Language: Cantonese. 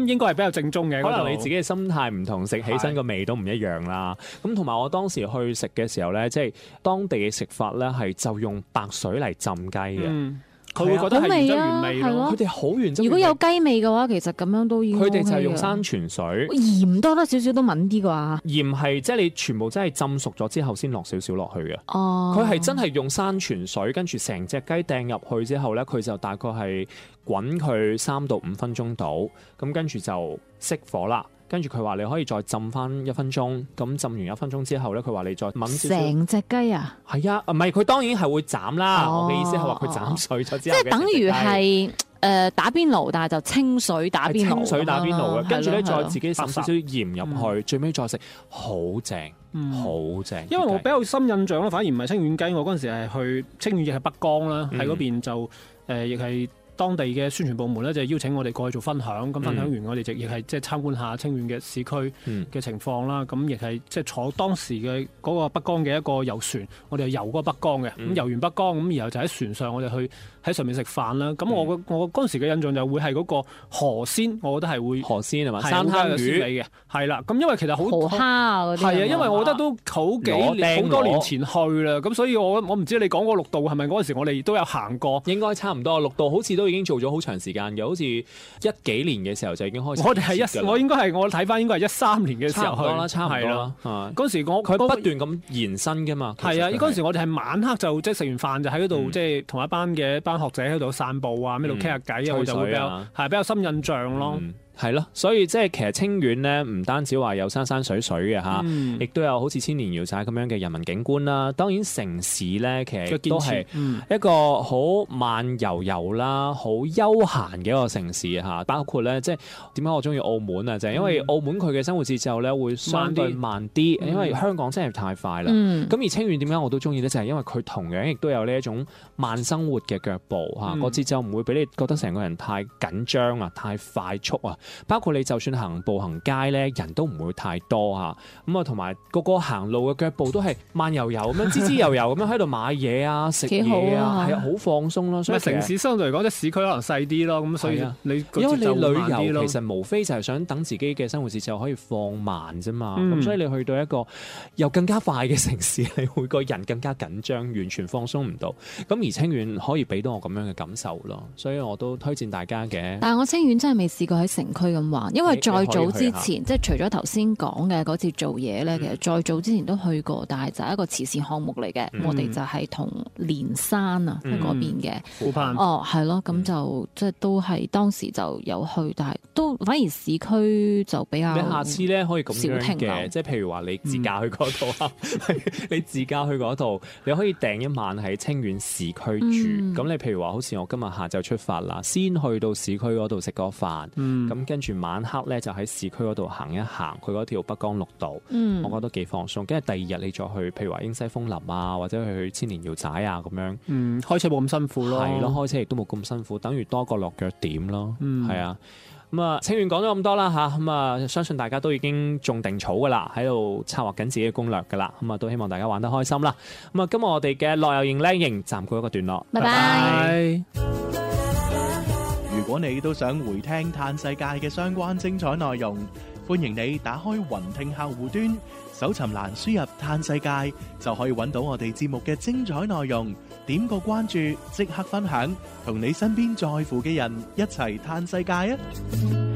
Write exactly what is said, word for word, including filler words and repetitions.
諗應該係比較正宗嘅。 可能你自己嘅心態唔同，食起身個味都唔一樣啦。咁同埋我當時去食嘅時候咧，即係當地嘅食法咧係就用白水嚟浸雞嘅。嗯佢會覺得係原汁原味咯， 佢哋好原汁原味。 如果有雞味嘅話，其實咁樣都已經 OK 嘅。 佢哋就係用山泉水， 鹽多多少少都穩啲啩。 鹽係即係你全部真係浸熟咗之後先落少少落去嘅。 哦， 佢係真係用山泉水，跟住成隻雞掟入去之後咧，佢就大概係滾佢三到五分鐘到，咁跟住就熄火啦。跟住佢話你可以再浸翻一分鐘，咁浸完一分鐘之後咧，佢話你再燜少少。 成隻雞啊？ 係啊，唔係佢當然係會斬啦。 哦、 我嘅意思係話佢斬碎咗之後， 即係等於係誒打邊爐，但係就清水打邊爐。 清水打邊爐嘅，跟住咧再自己滲少少鹽入去， 嗯、 最尾再食，好正，好、嗯、正。 因為我比較深印象啦，反而唔係清遠雞，我嗰陣時係去清遠亦係北江啦，喺嗰、嗯、邊就誒亦係。當地嘅宣傳部門咧就邀請我哋過去做分享，咁、嗯、分享完我哋就亦係即係參觀下清遠嘅市區嘅情況啦。咁亦係即係坐當時嘅嗰個北江嘅一個遊船，我哋係遊嗰個北江嘅。咁、嗯、遊完北江咁，然後就喺船上我哋去喺上面食飯啦。咁我、嗯、我嗰陣時嘅印象就會係嗰個河鮮，我覺得係會河鮮係嘛，山蝦魚嘅係啦。咁因為其實好河蝦嗰啲係啊，因為我覺得都好幾年好多年前去啦。咁所以我我唔知你講嗰個綠道係咪嗰陣時我哋都有行過？ 應該差唔多，綠道好似都已經做咗好長時間嘅，好似一幾年嘅時候就已經開始。 我哋係一，我應該係我睇翻應該係一三年嘅時候去。差唔多啦，差唔多啦。嗰時我佢不斷咁延伸㗎嘛。 係啊，嗰時我哋係晚黑就即係食完飯就喺嗰度，即係同一班嘅一班學者喺度散步啊，喺度傾下偈啊，佢就會比較係比較深印象咯。 係咯，所以即係其實清遠咧，唔單止話有山山水水嘅嚇，亦、嗯、都有好似千年瑤寨咁樣嘅人文景觀啦。當然城市咧，其實都係一個好慢悠悠啦、好休閒嘅一個城市嚇。包括咧，即係點解我中意澳門啊？就係、是、因為澳門佢嘅生活節奏咧會相對慢啲，因為香港真係太快啦。咁、嗯、而清遠點解我都中意咧？就係、是、因為佢同樣亦都有呢一種慢生活嘅腳步嚇，個、嗯、節奏唔會俾你覺得成個人太緊張啊、太快速啊。包括你就算行步行街咧，人都唔會太多嚇。咁啊，同埋個個行路嘅腳步都係慢悠悠咁樣，滋滋悠悠咁樣喺度買嘢啊、食嘢啊，係啊，好放鬆咯。所以城市相對嚟講，即係市區可能細啲咯。咁所以你因為你旅遊其實無非就係想等自己嘅生活節奏可以放慢啫嘛。咁、嗯、所以你去到一個又更加快嘅城市，你會個人更加緊張，完全放鬆唔到。咁而清遠可以俾到我咁樣嘅感受咯，所以我都推薦大家嘅。 但係我清遠真係未試過喺城區咁玩，因為再早之前，即係除咗頭先講嘅嗰次做嘢咧，嗯、其實再早之前都去過，但係就係一個慈善項目嚟嘅。嗯、我哋就係同連山啊喺嗰邊嘅， 湖畔哦，係咯，咁就即係都係當時就有去，但係都反而市區就比較。 你下次咧可以咁樣嘅， 即係譬如話你自駕去嗰度啊，嗯、你自駕去嗰度，你可以訂一晚喺清遠市區住。咁、嗯、你譬如話，好似我今日下晝出發啦，先去到市區嗰度食個飯，咁、嗯、跟住晚黑咧就喺市區嗰度行一行，去嗰條北江綠道，嗯、我覺得幾放鬆。跟住第二日你再去，譬如話英西楓林啊，或者去千年瑤寨啊咁樣， 嗯，開車冇咁辛苦咯， 係咯，開車亦都冇咁辛苦，等於多個落腳點咯，係、嗯、啊。咁啊，清遠講咗咁多啦吓，咁啊，相信大家都已經種定草噶啦，喺度策劃緊自己嘅攻略噶啦，咁啊，都希望大家玩得開心啦。咁啊，今日我哋嘅樂遊型靚型暫告一個段落， 拜拜。 如果你都想回聽嘆世界嘅相關精彩內容，歡迎你打開雲聽客戶端，搜尋欄輸入嘆世界，就可以揾到我哋節目嘅精彩內容。點個關注，即刻分享，同你身邊在乎嘅人一齊嘆世界啊！